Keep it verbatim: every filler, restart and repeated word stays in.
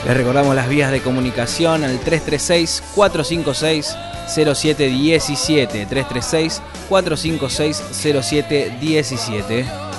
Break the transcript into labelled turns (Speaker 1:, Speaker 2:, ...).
Speaker 1: Les recordamos las vías de comunicación al tres tres seis, cuatro cinco seis, cero siete uno siete, tres tres seis, cuatro cinco seis, cero siete uno siete.